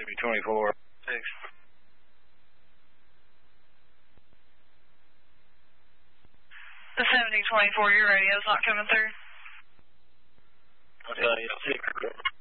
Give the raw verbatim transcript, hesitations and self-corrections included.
Mississippi twenty-four. Thanks. The seventy twenty-four, your radio's not coming through. I'll tell you, secret.